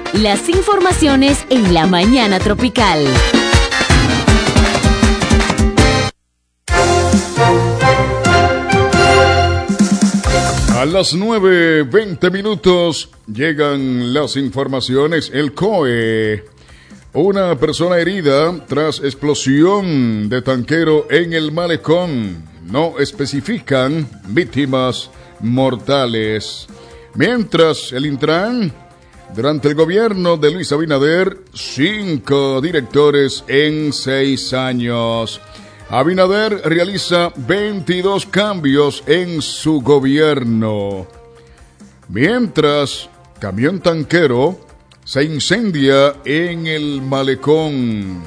Las informaciones en la mañana tropical. A las 9:20 llegan las informaciones. El COE. Una persona herida tras explosión de tanquero en el malecón. No especifican víctimas mortales. Mientras el Intran, durante el gobierno de Luis Abinader, 5 directores en 6 años. Abinader realiza 22 cambios en su gobierno. Mientras, camión tanquero se incendia en el malecón.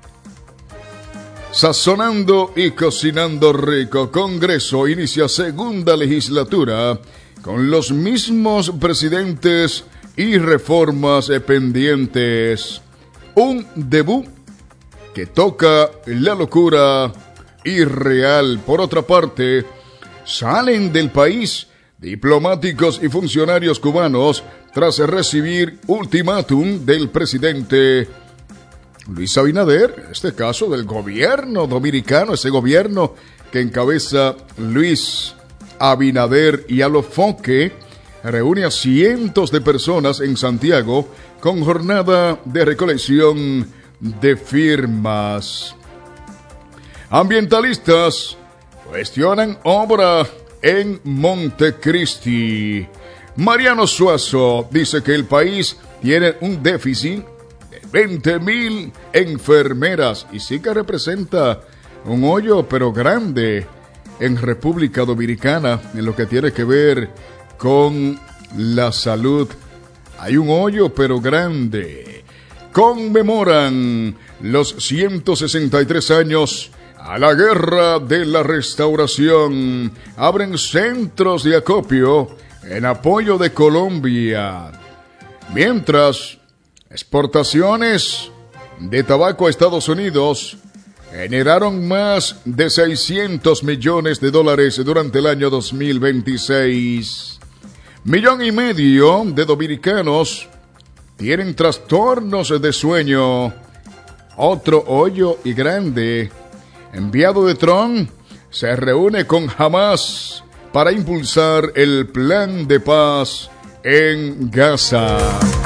Sazonando y cocinando rico, Congreso inicia segunda legislatura con los mismos presidentes y reformas pendientes. Un debut que toca la locura irreal. Por otra parte, salen del país diplomáticos y funcionarios cubanos tras recibir ultimátum del presidente Luis Abinader, en este caso del gobierno dominicano, ese gobierno que encabeza Luis Abinader y Alofoque, reúne a cientos de personas en Santiago con jornada de recolección de firmas. Ambientalistas cuestionan obra en Montecristi. Mariano Suazo dice que el país tiene un déficit de 20,000 enfermeras y sí que representa un hoyo pero grande en República Dominicana en lo que tiene que ver con la salud. Hay un hoyo pero grande. Conmemoran los 163 años a la Guerra de la Restauración. Abren centros de acopio en apoyo de Colombia. Mientras, exportaciones de tabaco a Estados Unidos generaron más de $600 millones durante el año 2026. 1,5 millones de dominicanos tienen trastornos de sueño. Otro hoyo y grande. Enviado de Trump se reúne con Hamas para impulsar el plan de paz en Gaza.